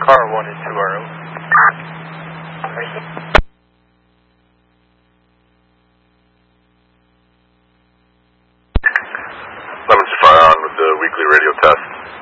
Car 1 is 2RO. Lemon Fire on with the weekly radio test.